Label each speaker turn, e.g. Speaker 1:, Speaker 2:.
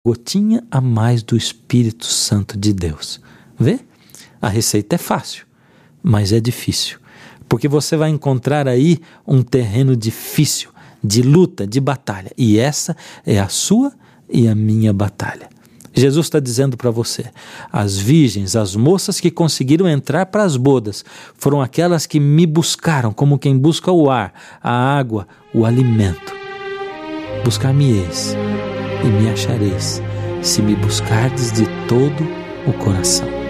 Speaker 1: gotinha a mais do Espírito Santo de Deus. Vê? A receita é fácil, mas é difícil, porque você vai encontrar aí um terreno difícil, de luta, de batalha, e essa é a sua e a minha batalha. Jesus está dizendo para você, as virgens, as moças que conseguiram entrar para as bodas, foram aquelas que me buscaram, como quem busca o ar, a água, o alimento. Buscar-me-eis e me achareis, se me buscardes de todo o coração.